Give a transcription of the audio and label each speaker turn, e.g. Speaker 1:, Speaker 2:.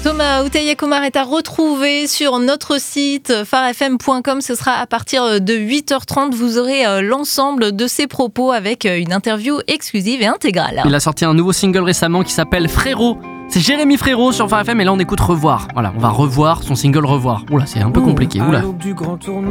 Speaker 1: Thomas Outaïa-Comar est à retrouver sur notre site farfm.com. Ce sera à partir de 8h30. Vous aurez l'ensemble de ses propos avec une interview exclusive et intégrale.
Speaker 2: Il a sorti un nouveau single récemment qui s'appelle Frérot. C'est Jérémy Frérot sur Phare FM et là on écoute Revoir. Voilà, on va revoir son single Revoir. Oula, c'est un peu compliqué. Oula.